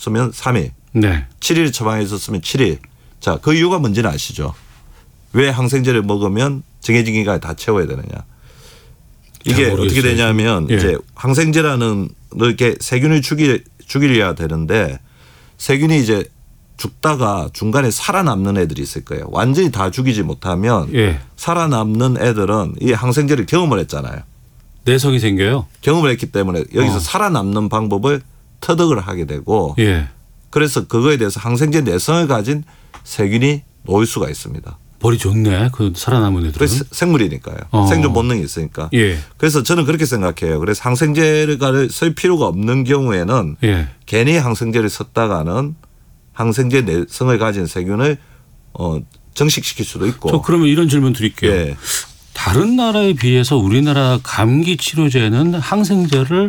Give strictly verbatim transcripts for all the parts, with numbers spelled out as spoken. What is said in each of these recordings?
있었으면 삼 일. 네. 칠 일 처방해 있었으면 칠 일. 자, 그 이유가 뭔지는 아시죠? 왜 항생제를 먹으면 정해진 기간에 다 채워야 되느냐. 이게 어떻게 되냐면 예. 이제 항생제라는 이렇게 세균을 죽이, 죽이려야 되는데 세균이 이제 죽다가 중간에 살아남는 애들이 있을 거예요. 완전히 다 죽이지 못하면 예. 살아남는 애들은 이 항생제를 경험을 했잖아요. 내성이 생겨요? 경험을 했기 때문에 여기서 어. 살아남는 방법을 터득을 하게 되고 예. 그래서 그거에 대해서 항생제 내성을 가진 세균이 놓일 수가 있습니다. 머리 좋네. 그 살아남은 애들은. 생물이니까요. 어. 생존 본능이 있으니까. 예. 그래서 저는 그렇게 생각해요. 그래서 항생제를 쓸 필요가 없는 경우에는 예. 괜히 항생제를 썼다가는 항생제 내성을 가진 세균을 어, 정식시킬 수도 있고. 저 그러면 이런 질문 드릴게요. 예. 다른 나라에 비해서 우리나라 감기 치료제는 항생제를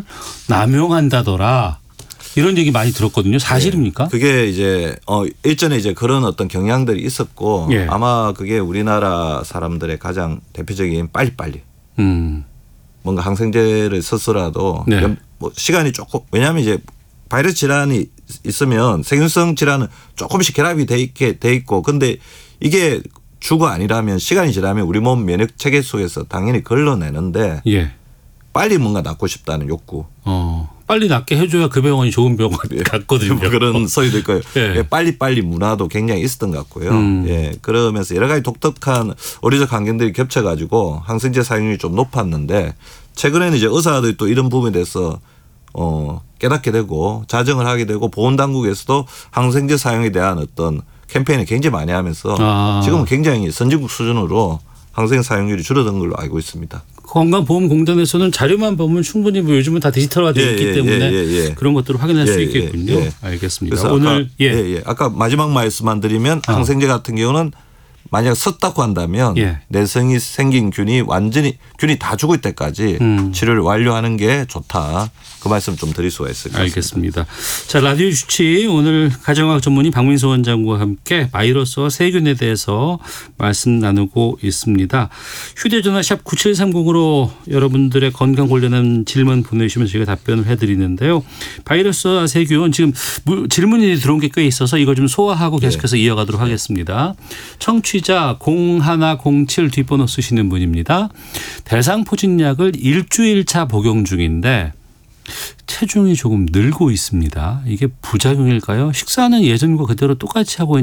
남용한다더라. 이런 얘기 많이 들었거든요. 사실입니까? 네. 그게 이제 어 일전에 이제 그런 어떤 경향들이 있었고 예. 아마 그게 우리나라 사람들의 가장 대표적인 빨리빨리 음. 뭔가 항생제를 썼더라도 네. 뭐 시간이 조금 왜냐하면 이제 바이러스 질환이 있으면 세균성 질환은 조금씩 결합이 돼 있게 돼 있고 근데 이게 주가 아니라면 시간이 지나면 우리 몸 면역 체계 속에서 당연히 걸러내는데 예. 빨리 뭔가 낫고 싶다는 욕구. 어. 빨리 낫게 해줘야 그 병원이 좋은 병원 같거든요. 뭐 그런 소리도 있고요. 예. 빨리빨리 문화도 굉장히 있었던 것 같고요. 음. 예. 그러면서 여러 가지 독특한 의료적 환경들이 겹쳐가지고 항생제 사용률이 좀 높았는데 최근에는 이제 의사들이 또 이런 부분에 대해서 어, 깨닫게 되고 자정을 하게 되고 보건당국에서도 항생제 사용에 대한 어떤 캠페인을 굉장히 많이 하면서 아. 지금은 굉장히 선진국 수준으로 항생제 사용률이 줄어든 걸로 알고 있습니다. 건강보험공단에서는 자료만 보면 충분히 뭐 요즘은 다 디지털화되어 예, 있기 예, 때문에 예, 예, 예. 그런 것들을 확인할 예, 수 있겠군요. 예, 예. 알겠습니다. 그래서 오늘 아까, 예. 예, 예. 아까 마지막 말씀만 드리면 어. 항생제 같은 경우는 만약 썼다고 한다면 예. 내성이 생긴 균이 완전히 균이 다 죽을 때까지 음. 치료를 완료하는 게 좋다. 그 말씀 좀 드릴 수가 있을 것 같습니다. 알겠습니다. 자, 라디오 주치 오늘 가정의학 전문의 박민수 원장과 함께 바이러스와 세균에 대해서 말씀 나누고 있습니다. 휴대전화 샵 구칠삼공으로 여러분들의 건강 관련한 질문 보내주시면 저희가 답변을 해드리는데요. 바이러스와 세균 지금 질문이 들어온 게 꽤 있어서 이걸 좀 소화하고 계속해서 네. 이어가도록 하겠습니다. 청취자 공일공칠 뒷번호 쓰시는 분입니다. 대상포진약을 일주일차 복용 중인데 체중이 조금 늘고 있습니다. 이게 부작용일까요? 식사는 예전과 그대로 똑같이 하고